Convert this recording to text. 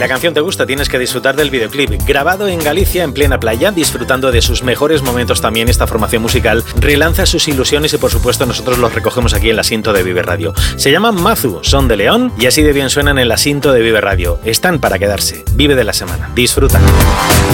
la canción te gusta, tienes que disfrutar del videoclip. Grabado en Galicia, en plena playa, disfrutando de sus mejores momentos también, esta formación musical relanza sus ilusiones y por supuesto nosotros los recogemos aquí en la Sinto de Vive Radio. Se llaman Mazu, son de León y así de bien suenan en la Sinto de Vive Radio. Están para quedarse. Vive de la semana. Disfruta.